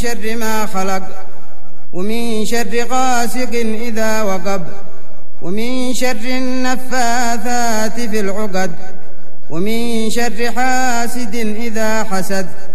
شر ما خلق، ومن شر غاسق إذا وقب، ومن شر النفاثات في العقد، ومن شر حاسد إذا حسد.